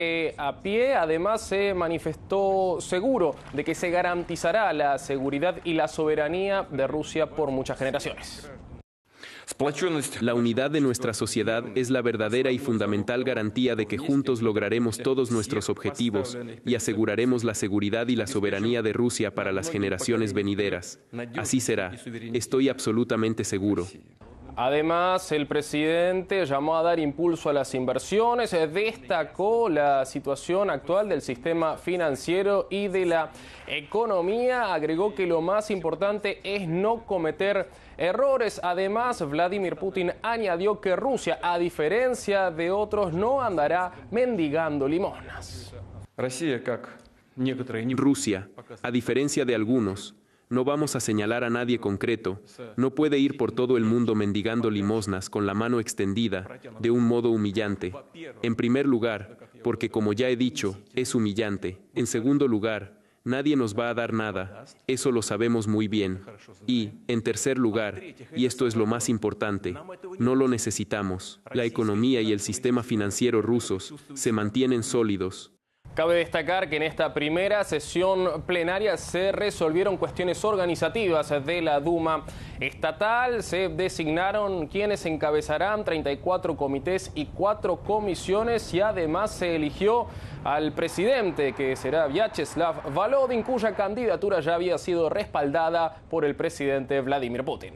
A pie, además, se manifestó seguro de que se garantizará la seguridad y la soberanía de Rusia por muchas generaciones. La unidad de nuestra sociedad es la verdadera y fundamental garantía de que juntos lograremos todos nuestros objetivos y aseguraremos la seguridad y la soberanía de Rusia para las generaciones venideras. Así será. Estoy absolutamente seguro. Además, el presidente llamó a dar impulso a las inversiones, destacó la situación actual del sistema financiero y de la economía, agregó que lo más importante es no cometer errores. Además, Vladimir Putin añadió que Rusia, a diferencia de otros, no andará mendigando limosnas. Rusia, a diferencia de algunos, no vamos a señalar a nadie concreto, no puede ir por todo el mundo mendigando limosnas con la mano extendida de un modo humillante. En primer lugar, porque como ya he dicho, es humillante. En segundo lugar, nadie nos va a dar nada, eso lo sabemos muy bien. Y, en tercer lugar, y esto es lo más importante, no lo necesitamos. La economía y el sistema financiero rusos se mantienen sólidos. Cabe destacar que en esta primera sesión plenaria se resolvieron cuestiones organizativas de la Duma estatal. Se designaron quienes encabezarán 34 comités y 4 comisiones y además se eligió al presidente, que será Vyacheslav Volodin, cuya candidatura ya había sido respaldada por el presidente Vladimir Putin.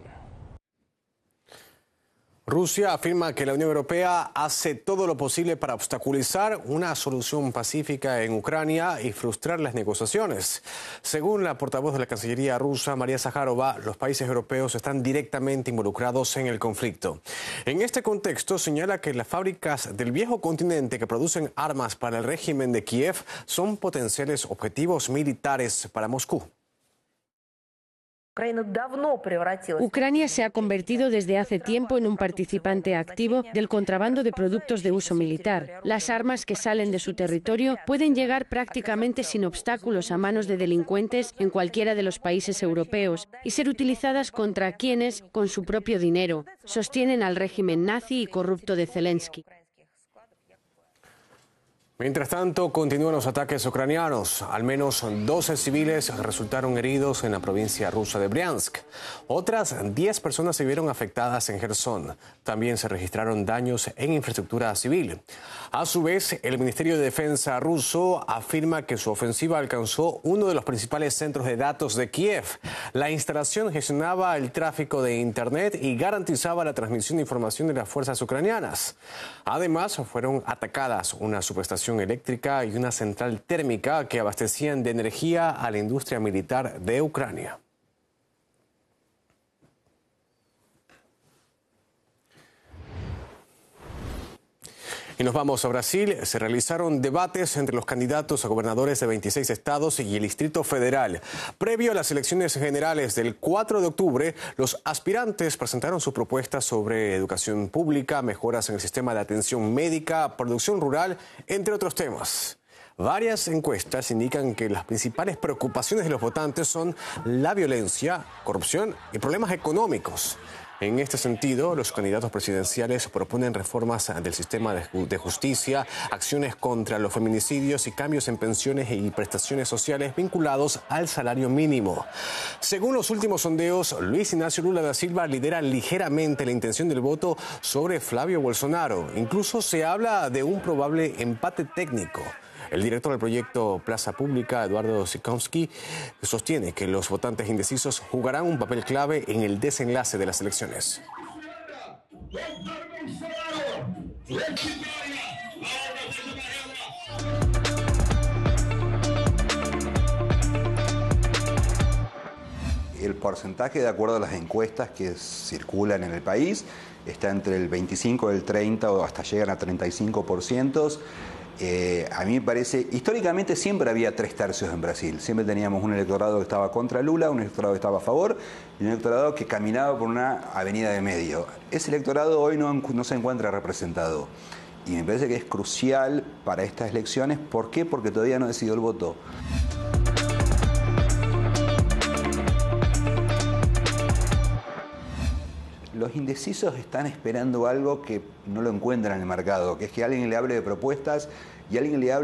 Rusia afirma que la Unión Europea hace todo lo posible para obstaculizar una solución pacífica en Ucrania y frustrar las negociaciones. Según la portavoz de la Cancillería rusa, María Zaharova, los países europeos están directamente involucrados en el conflicto. En este contexto, señala que las fábricas del viejo continente que producen armas para el régimen de Kiev son potenciales objetivos militares para Moscú. Ucrania se ha convertido desde hace tiempo en un participante activo del contrabando de productos de uso militar. Las armas que salen de su territorio pueden llegar prácticamente sin obstáculos a manos de delincuentes en cualquiera de los países europeos y ser utilizadas contra quienes, con su propio dinero, sostienen al régimen nazi y corrupto de Zelensky. Mientras tanto, continúan los ataques ucranianos. Al menos 12 civiles resultaron heridos en la provincia rusa de Briansk. Otras 10 personas se vieron afectadas en Gerson. También se registraron daños en infraestructura civil. A su vez, el Ministerio de Defensa ruso afirma que su ofensiva alcanzó uno de los principales centros de datos de Kiev. La instalación gestionaba el tráfico de Internet y garantizaba la transmisión de información de las fuerzas ucranianas. Además, fueron atacadas una subestación eléctrica y una central térmica que abastecían de energía a la industria militar de Ucrania. Y nos vamos a Brasil. Se realizaron debates entre los candidatos a gobernadores de 26 estados y el Distrito Federal. Previo a las elecciones generales del 4 de octubre, los aspirantes presentaron sus propuestas sobre educación pública, mejoras en el sistema de atención médica, producción rural, entre otros temas. Varias encuestas indican que las principales preocupaciones de los votantes son la violencia, corrupción y problemas económicos. En este sentido, los candidatos presidenciales proponen reformas del sistema de justicia, acciones contra los feminicidios y cambios en pensiones y prestaciones sociales vinculados al salario mínimo. Según los últimos sondeos, Luis Ignacio Lula da Silva lidera ligeramente la intención del voto sobre Flavio Bolsonaro. Incluso se habla de un probable empate técnico. El director del proyecto Plaza Pública, Eduardo Sikorski, sostiene que los votantes indecisos jugarán un papel clave en el desenlace de las elecciones. El porcentaje, de acuerdo a las encuestas que circulan en el país, está entre el 25, el 30 o hasta llegan a 35%. A mí me parece, históricamente siempre había 3/3 en Brasil. Siempre teníamos un electorado que estaba contra Lula, un electorado que estaba a favor y un electorado que caminaba por una avenida de medio. Ese electorado hoy no se encuentra representado. Y me parece que es crucial para estas elecciones. ¿Por qué? Porque todavía no decidió el voto. Los indecisos están esperando algo que no lo encuentran en el mercado, que es que alguien le hable de propuestas y alguien le habla